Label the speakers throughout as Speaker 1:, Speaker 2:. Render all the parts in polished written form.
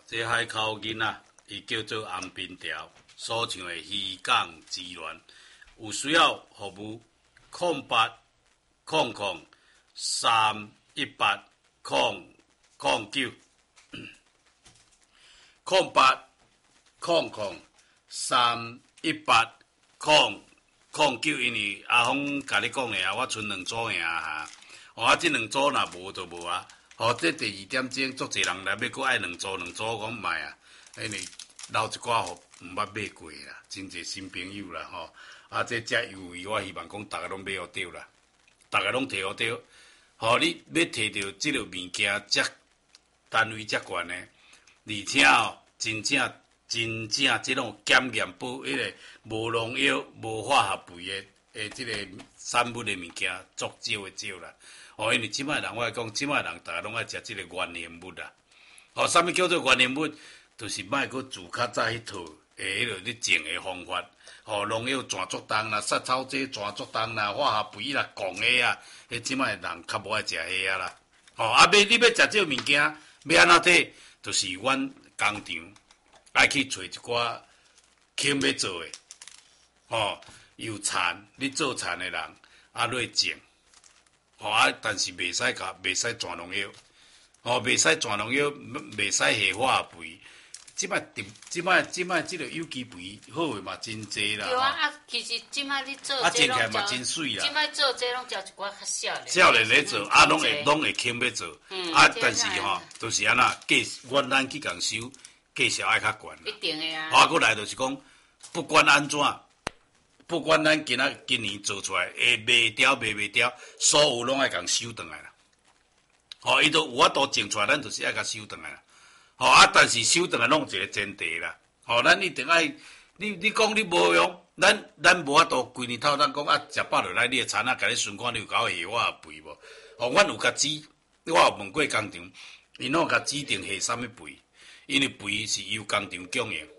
Speaker 1: 这海口囡仔，伊叫做安平条，所唱的渔港之恋，有需要服务0800318009，0800318009，因为阿峰甲你讲的啊，我剩2组尔啊，这2组若无就无啊。这第2点钟，足侪人来要搁爱2组，我讲唔爱啊，因为留一寡互毋捌买过啦，真侪新朋友啦这遮优惠，我希望讲大家拢买互着啦，大家拢摕互着。你要摕到即个物件，遮单位遮悬呢，而且真正即种检验迄个无农药、无化学肥的即个产物的物件，足少啦。因为即摆人，我来讲，即摆人大家拢爱食即个原形物啦。啥物叫做原形物？就是莫搁自较早迄套迄落咧种的方法。农药全足重啦，杀草剂全足重啦，化学肥啦，讲的啊，即摆人较无爱食迄啊啦。你要食即个物件，要安怎体？就是阮工厂爱去找一寡肯要做的，有田你做田的人，落种。但是袂使全农药，袂使全农药，袂使下化学肥。即摆即个有机肥好诶嘛真济啦。
Speaker 2: 对啊，其实即摆你做
Speaker 1: 种起来嘛真水啦。
Speaker 2: 即摆做这拢交一寡较少年。
Speaker 1: 少年咧做，拢会肯要做。但是就是安那咱去共收，价钱爱较悬啦。
Speaker 2: 一定诶啊。
Speaker 1: 过来就是讲，不管安怎。不管咱今年做出来会卖掉卖袂掉，所有拢爱共收转来啦。伊都有法度种出来，咱就是爱甲收转来啦。但是收转来拢有一个前提啦。咱一定爱你讲你无用，咱无法度规年头咱讲食饱落来，你的田甲你顺看你有够下我也肥无？阮有甲指，我有问过工厂，因拢有甲指定下啥物肥，因为肥是由工厂供应。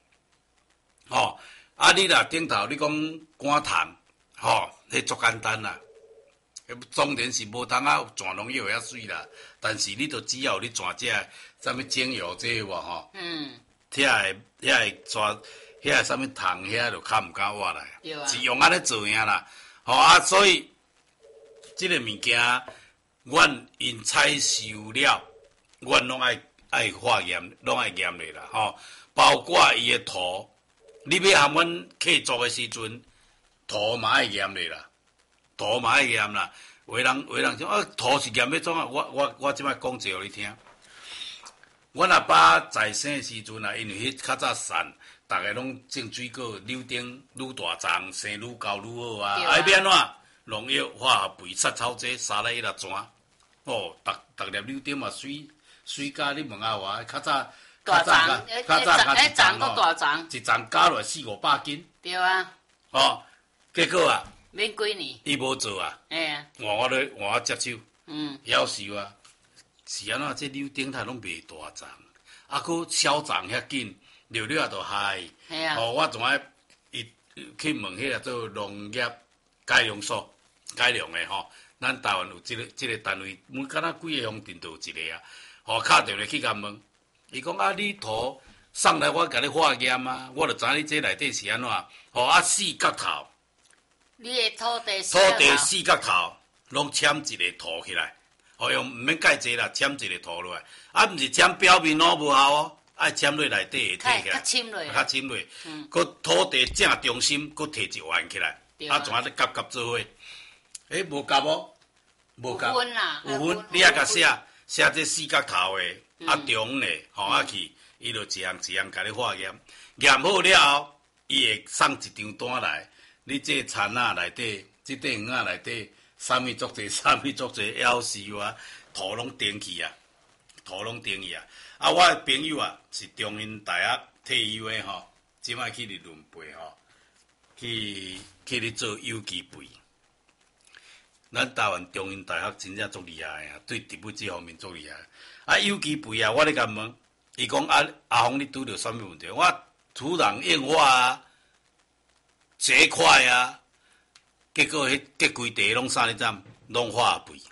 Speaker 1: 你若顶头你讲赶虫，迄足简单啦。当然是无通全农药遐水啦，但是你都只要你全只啥物精油这有无遐个啥物虫遐就较毋敢活来，是用安尼做呀啦。所以即个物件，阮因采收了，阮拢爱化验，拢爱验咧啦。包括伊的土。你要含阮客族的时阵，土嘛爱验咧啦，土嘛爱验啦。有人讲土是验要怎啊？我即摆讲一个你听。阮阿爸在生的时阵啊，因为迄较早散，逐个拢种水果，柳丁愈大丛，生愈高愈好啊。要安怎？农药、化学肥、杀草剂撒咧迄粒泉。逐粒柳丁嘛水甲你问我，较早。
Speaker 2: 大丛，迄丛搁大丛，
Speaker 1: 一丛加落400-500斤。
Speaker 2: 对啊。
Speaker 1: 结果啊，
Speaker 2: 免几年，
Speaker 1: 伊无做啊。我接手。夭寿啊！是安怎？这柳丁它拢袂大丛，搁小丛遐紧，了也就害。我怎啊？伊去问迄个做农业改良所改良的咱台湾有即个单位，敢若几个乡镇都有一个啊。敲电话去甲问。伊讲你图送来我甲你化验啊，我就知你这内底是安怎。四角头，
Speaker 2: 你的土地
Speaker 1: 四角头，拢签一个图起来，用毋免盖济啦，签一个图落来。毋是签表面拢无效爱签落内底下摕起来，较深落，搁土地正中心，搁摕一环起来，怎咧夹做伙？无夹无？无夹，有分，你甲写这四角头的。中咧，去，伊就一项甲你化验，验好了后，伊会送一张单来。你这田啊内底，这块园啊内底，啥物足济，夭寿啊，土拢登去啊。我的朋友啊，是中英大学退休的即摆去哩润培去咧做有机肥。咱台湾中英大学真正足厉害啊，对植物这方面足厉害。有机肥啊，我咧甲问，伊讲阿峰你拄着啥物问题？我土壤硬化啊，结块啊，结果迄规地拢啥咧怎？拢化肥。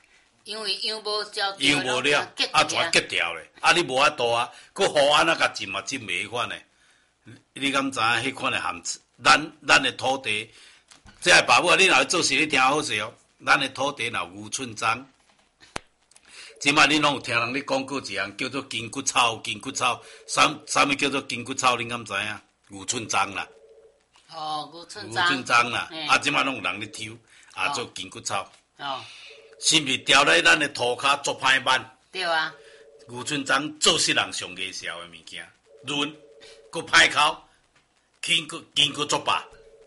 Speaker 2: 因为养无交，
Speaker 1: 养无了，全结掉咧。你无法度啊，佮雨安甲浸嘛浸袂款诶。你敢知影迄款诶含咱诶土地，即个爸母你若做事你听好势哦。咱诶土地若牛寸章，即摆恁拢有听人咧讲过一项叫做筋骨草，啥物叫做筋骨草？恁敢知影？牛寸章啦。
Speaker 2: 牛寸
Speaker 1: 章啦，即摆拢有人咧抽，做筋骨草。
Speaker 2: 哦。
Speaker 1: 是毋是掉咧咱诶涂骹做歹慢？
Speaker 2: 对啊。
Speaker 1: 牛寸章做世人上艺效诶物件，润，佮歹口，筋骨足白。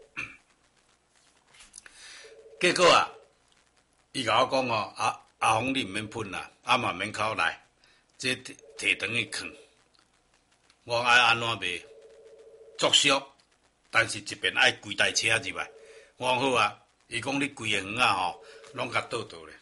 Speaker 1: 结果啊，伊甲我讲哦，阿红你毋免喷啦，嘛免口来，这摕转去囥。我爱安怎卖？作俗，但是一边爱规台车入来。我讲好啊，伊讲你规个园啊吼，拢甲倒咧。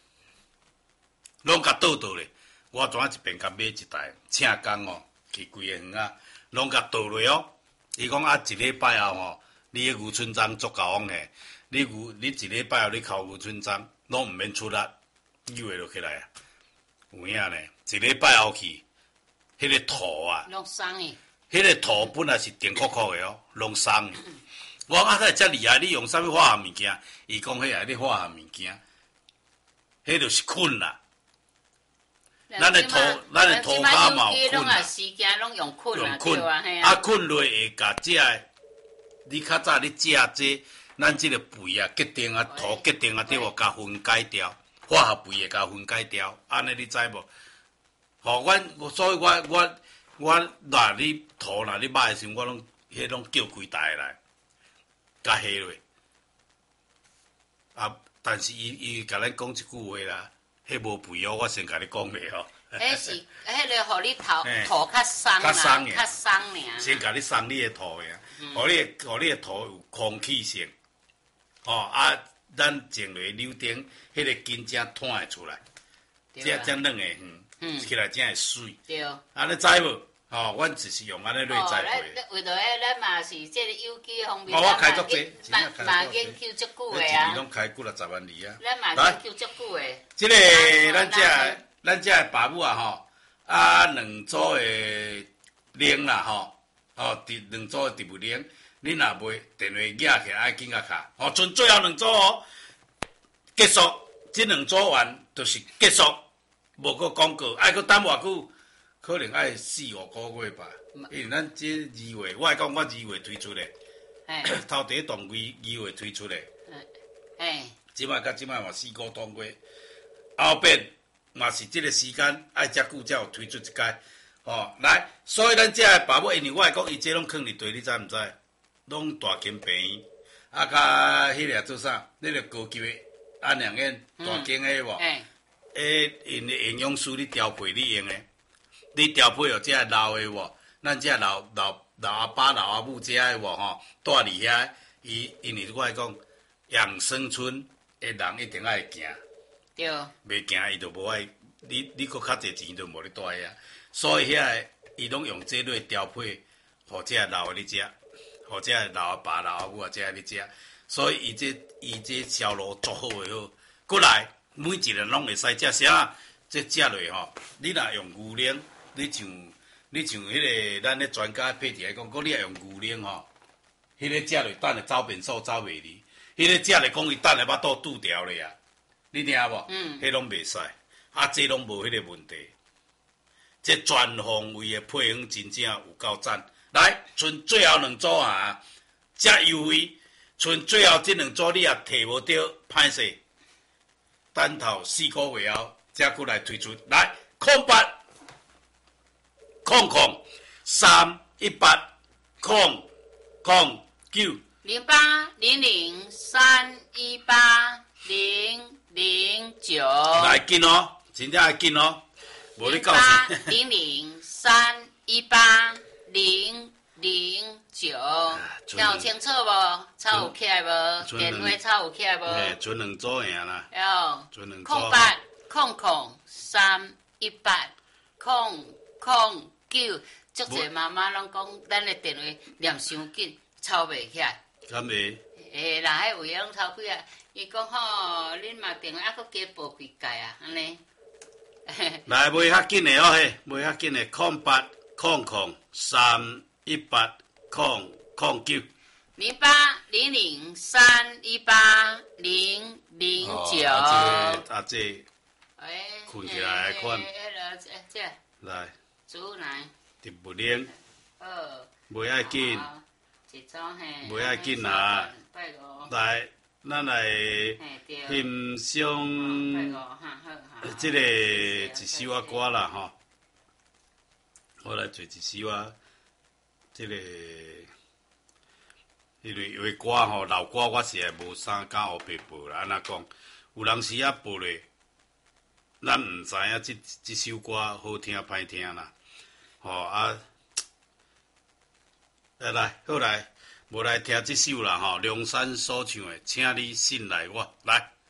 Speaker 1: 我怎一边甲买一台，请工哦，去规个园啊，拢甲倒落哦。伊讲一礼拜后吼，你迄牛村庄足够往诶，你一礼拜后你扣牛村庄，拢毋免出力，溜会落起来啊。有影呢，一礼拜后去，迄个土啊，
Speaker 2: 拢松诶。
Speaker 1: 迄个土本来是甜酷酷诶哦，拢松诶。我讲才会遮厉害，你用啥物化学物件？伊讲迄个你化学物件，迄就是菌啦。咱的土骹嘛有菌啦，
Speaker 2: 用
Speaker 1: 菌啊，菌落会甲遮个，你较早你食这，咱即个肥啊结晶啊土结晶啊，对无？甲分解掉，化学肥会甲分解掉，安尼你知无？吼，所以我若你土若你歹诶时阵，我拢叫规台来，甲下落。但是伊甲咱讲一句话啦。迄无肥哦，我先甲你讲咧吼。
Speaker 2: 迄是迄个，互你土较松啦，较松尔。
Speaker 1: 先甲你松你个土呀，互你个土有空气性，咱种落柳丁，迄个根正摊会出来，这软个起来才会水。
Speaker 2: 对。
Speaker 1: 安尼知无？阮就是用安尼来栽培。
Speaker 2: 为着咱嘛是即个有机方面，
Speaker 1: 我开足济，
Speaker 2: 嘛研究足久诶啊。
Speaker 1: 一年拢开几10万里啊。
Speaker 2: 咱嘛研究足久诶。
Speaker 1: 即个咱遮爸母啊吼，两组诶铃啦吼，两组诶植物铃，你若袂电话举起来，爱紧甲敲。剩最后两组哦，结束，即两组完就是结束，无搁广告，爱搁等偌久？可能爱4-5个月吧，因为咱这2月，我来讲我2月推出嘞，头第一档2月推出嘞，即摆甲即摆嘛4个档月，后边嘛是即个时间爱遮久才有推出一届，来，所以咱遮个爸母，因为我来讲伊这拢囥伫地，你知毋知？拢大间病院，甲迄个做啥？迄个高级的安良燕大间的无？因的营养师你调配你用的。你调配哦，这老的无，咱这老阿爸老阿母这的无吼，住伫遐，因为我来讲，养生村的人一定爱行，
Speaker 2: 对，
Speaker 1: 袂行伊就无爱，你搁较侪钱就无咧住遐，所以遐伊拢用这类调配，互这老的你食，互这老阿爸老阿母啊这你食，所以伊这销路足好诶好，过来每一个拢会使食啥，这食落吼，你若用牛奶。你像迄个咱咧专家配置来讲，讲你若用牛奶吼，迄个食落等下走便所走袂离，迄个食落讲伊等下巴肚拄掉咧啊，你听无？迄拢袂使，这拢无迄个问题。这全方位的配方真正有够赞。来，剩最后两组啊，遮优惠，剩最后这两组你也摕无到，歹势。等头4个月后，才过来推出。来，08。003180009
Speaker 2: 0800318009。
Speaker 1: 来紧哦，真正要紧哦，无你告诉。
Speaker 2: 0800318009。听有清楚无？抄有起来无？电话抄有起来无？
Speaker 1: 剩两组赢啦。剩两组。
Speaker 2: 0800318009。足侪妈妈拢讲，咱的电话念伤紧，抄袂起来。
Speaker 1: 敢袂？
Speaker 2: 啦，迄位拢抄起来。伊讲吼，恁嘛电话还佫加报几届啊？安尼。
Speaker 1: 来，袂较紧的哦嘿，袂较紧的，0800380009。
Speaker 2: 0800318009。
Speaker 1: 阿姐，困起来来看。来，
Speaker 2: 主来。
Speaker 1: 直不灵。袂爱紧。袂爱紧啦。来，咱来欣赏即个一首啊歌啦吼。我来做一首啊，即个因为有的歌吼老歌我是会无啥敢学白报啦，安怎讲？有当时啊报咧，咱毋知影即首歌好听歹听啦。吼啊，来好来，无来听即首啦吼，梁山所唱的《请你信赖我》来。